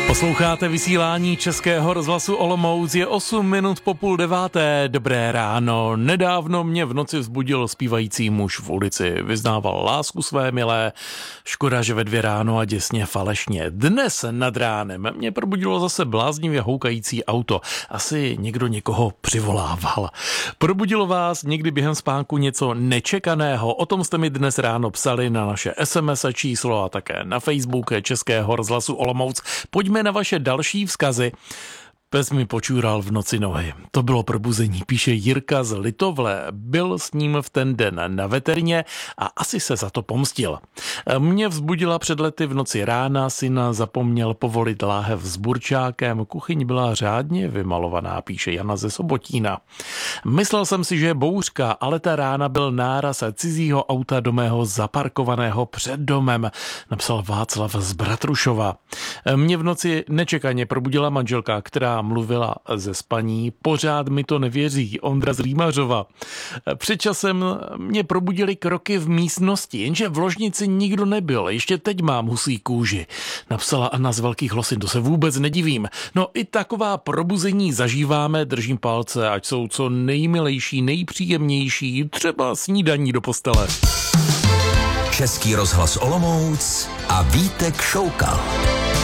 Posloucháte vysílání Českého rozhlasu Olomouc, je 8 minut po 8:30. Dobré ráno. Nedávno mě v noci vzbudil zpívající muž v ulici. Vyznával lásku své milé. Škoda, že ve 2 ráno a děsně falešně. Dnes nad ránem mě probudilo zase bláznivě houkající auto. Asi někdo někoho přivolával. Probudilo vás někdy během spánku něco nečekaného? O tom jste mi dnes ráno psali na naše SMS číslo a také na Facebook Českého rozhlasu Olomouc. Pojďme na vaše další vzkazy. Pes mi počůral v noci nohy. To bylo probuzení, píše Jirka z Litovle. Byl s ním v ten den na veterině a asi se za to pomstil. Mě vzbudila před lety v noci rána, syna zapomněl povolit láhev s burčákem. Kuchyň byla řádně vymalovaná, píše Jana ze Sobotína. Myslel jsem si, že je bouřka, ale ta rána byl náraz cizího auta do mého zaparkovaného před domem, napsal Václav z Bratrušova. Mě v noci nečekaně probudila manželka, která mluvila ze spaní, pořád mi to nevěří, Ondra z Rýmařova. Před časem mě probudily kroky v místnosti, jenže v ložnici nikdo nebyl, ještě teď mám husí kůži, napsala Anna z Velkých Losin, to se vůbec nedivím. No i taková probuzení zažíváme, držím palce, ať jsou co nejmilejší, nejpříjemnější, třeba snídaní do postele. Český rozhlas Olomouc a Vítek Šoukal.